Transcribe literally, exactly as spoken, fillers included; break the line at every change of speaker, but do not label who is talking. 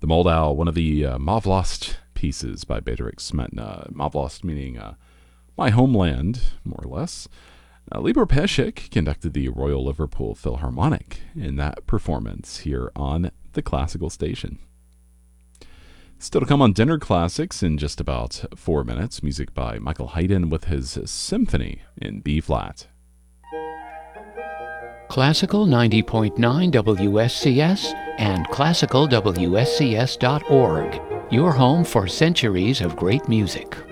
Moldau, one of the uh, Mavlost pieces by Bedřich Smetana. Mavlost meaning uh, my homeland, more or less. Uh, Libor Pesik conducted the Royal Liverpool Philharmonic in that performance here on the Classical Station. Still to come on Dinner Classics in just about four minutes. Music by Michael Haydn with his Symphony in B-flat.
Classical ninety point nine W S C S and classical W S C S dot org. Your home for centuries of great music.